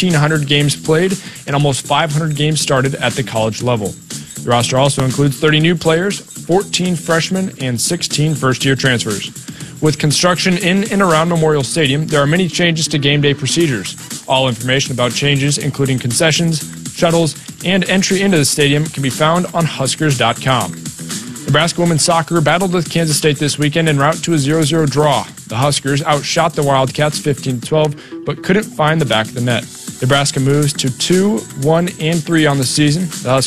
1,500 games played and almost 500 games started at the college level. The roster also includes 30 new players, 14 freshmen, and 16 first-year transfers. With construction in and around Memorial Stadium, there are many changes to game day procedures. All information about changes, including concessions, shuttles, and entry into the stadium, can be found on Huskers.com. Nebraska women's soccer battled with Kansas State this weekend en route to a 0-0 draw. The Huskers outshot the Wildcats 15-12, but couldn't find the back of the net. Nebraska moves to 2-1-3 on the season. The Huskers